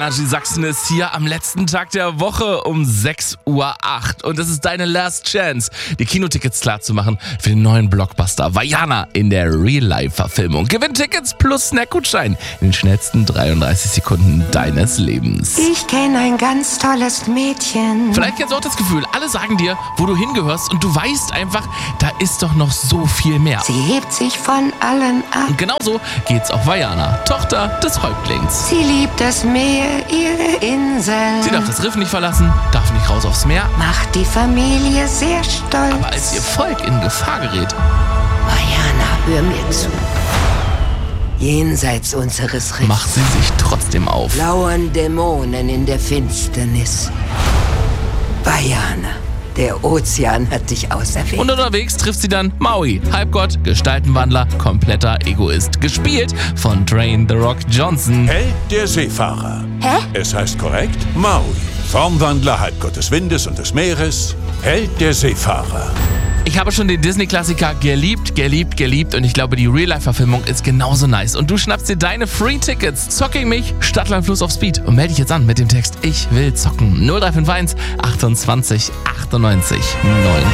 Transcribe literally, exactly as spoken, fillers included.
Energy Sachsen ist hier am letzten Tag der Woche um sechs Uhr acht. Und es ist deine Last Chance, die Kinotickets klar zu machen für den neuen Blockbuster Vaiana in der Real-Life-Verfilmung. Gewinn Tickets plus Snackgutschein in den schnellsten dreiunddreißig Sekunden deines Lebens. Ich kenne ein ganz tolles Mädchen. Vielleicht kennst du auch das Gefühl, alle sagen dir, wo du hingehörst und du weißt einfach, da ist doch noch so viel mehr. Sie hebt sich von allen ab. Und genauso geht's auch Vaiana, Tochter des Häuptlings. Sie liebt das Meer, ihre Insel. Sie darf das Riff nicht verlassen, darf nicht raus aufs Meer. Macht die Familie sehr stolz. Aber als ihr Volk in Gefahr gerät, Vaiana, hör mir zu. Jenseits unseres Riffs macht sie sich trotzdem auf. lauern Dämonen in der Finsternis. Vaiana, der Ozean hat dich auserwählt. Und unterwegs trifft sie dann Maui, Halbgott, Gestaltenwandler, kompletter Egoist. Gespielt von Dwayne The Rock Johnson. Held der Seefahrer. Hä? Es heißt korrekt Maui. Formwandler, Halbgott des Windes und des Meeres. Held der Seefahrer. Ich habe schon den Disney-Klassiker geliebt, geliebt, geliebt und ich glaube, die Real-Life-Verfilmung ist genauso nice. Und du schnappst dir deine Free-Tickets. Zocking mich, Stadtland Fluss auf Speed und melde dich jetzt an mit dem Text Ich will zocken. null drei fünf eins achtundzwanzig achtundneunzig neun.